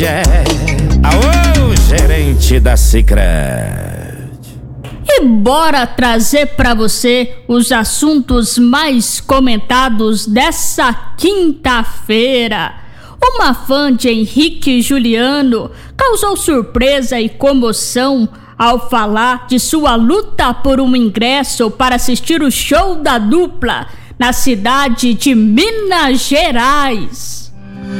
Alô, gerente da Sicredi. E bora trazer para você os assuntos mais comentados dessa quinta-feira. Uma fã de Henrique e Juliano causou surpresa e comoção ao falar de sua luta por um ingresso para assistir o show da dupla na cidade de Minas Gerais.